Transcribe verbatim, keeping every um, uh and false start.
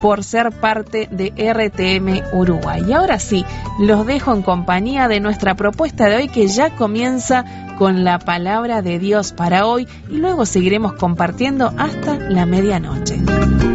por ser parte de R T M Uruguay. Y ahora sí, los dejo en compañía de nuestra propuesta de hoy, que ya comienza con la palabra de Dios para hoy, y luego seguiremos compartiendo hasta la medianoche.